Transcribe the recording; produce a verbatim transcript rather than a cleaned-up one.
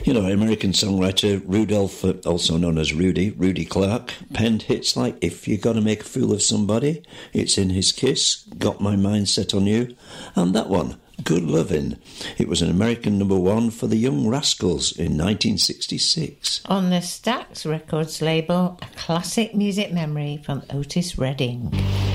You know, American songwriter Rudolph, also known as Rudy, Rudy Clark, penned hits like If You're Gonna Make a Fool of Somebody, It's in His Kiss, Got My Mind Set on You, and that one, Good Lovin'. It was an American number one for the Young Rascals in nineteen sixty-six. On the Stax Records label, a classic music memory from Otis Redding.